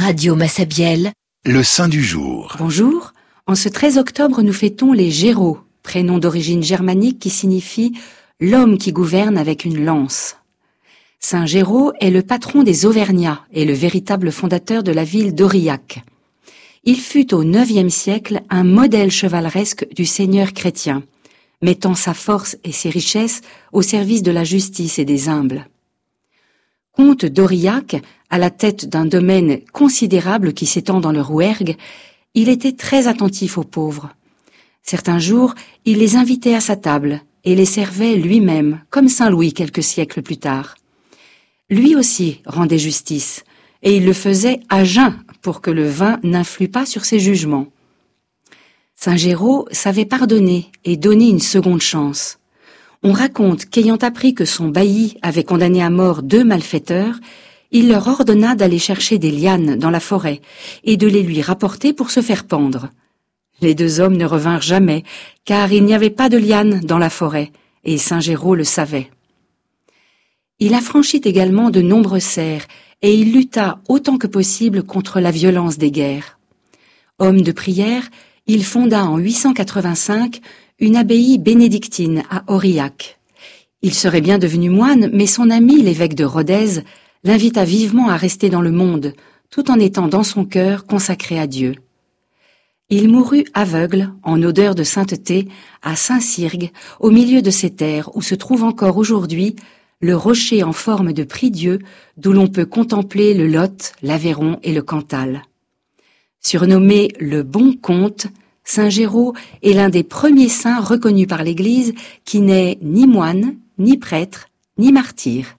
Radio Massabielle, le saint du jour. Bonjour, en ce 13 octobre nous fêtons les Géraud, prénom d'origine germanique qui signifie « l'homme qui gouverne avec une lance ». Saint Géraud est le patron des Auvergnats et le véritable fondateur de la ville d'Aurillac. Il fut au IXe siècle un modèle chevaleresque du seigneur chrétien, mettant sa force et ses richesses au service de la justice et des humbles. Comte d'Aurillac, à la tête d'un domaine considérable qui s'étend dans le Rouergue, il était très attentif aux pauvres. Certains jours, il les invitait à sa table et les servait lui-même, comme Saint Louis quelques siècles plus tard. Lui aussi rendait justice, et il le faisait à jeun pour que le vin n'influe pas sur ses jugements. Saint Géraud savait pardonner et donner une seconde chance. On raconte qu'ayant appris que son bailli avait condamné à mort 2 malfaiteurs, il leur ordonna d'aller chercher des lianes dans la forêt et de les lui rapporter pour se faire pendre. Les 2 hommes ne revinrent jamais, car il n'y avait pas de lianes dans la forêt, et Saint Géraud le savait. Il affranchit également de nombreux serfs, et il lutta autant que possible contre la violence des guerres. Homme de prière, il fonda en 885 une abbaye bénédictine à Aurillac. Il serait bien devenu moine, mais son ami, l'évêque de Rodez, l'invita vivement à rester dans le monde, tout en étant dans son cœur consacré à Dieu. Il mourut aveugle, en odeur de sainteté, à Saint-Cyrgue, au milieu de ces terres où se trouve encore aujourd'hui le rocher en forme de prie-dieu d'où l'on peut contempler le Lot, l'Aveyron et le Cantal. Surnommé le Bon Comte, Saint Géraud est l'un des premiers saints reconnus par l'Église qui n'est ni moine, ni prêtre, ni martyr.